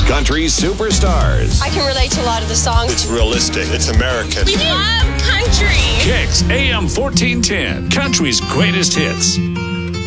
Country superstars. I can relate to a lot of the songs. It's realistic. It's American. We love country. Kicks AM 1410. Country's greatest hits.